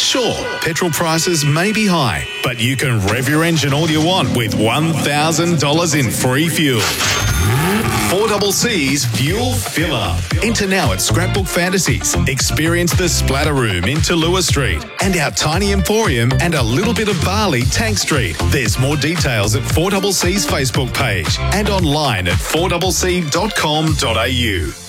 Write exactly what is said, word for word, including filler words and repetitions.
Sure, petrol prices may be high, but you can rev your engine all you want with one thousand dollars in free fuel. four C C's Fuel Filler. Enter now at Scrapbook Fantasies. Experience the Splatter Room in Tallulah Street and our Tiny Emporium and a little bit of Bali, Tank Street. There's more details at four C C's Facebook page and online at four c c dot com dot a u.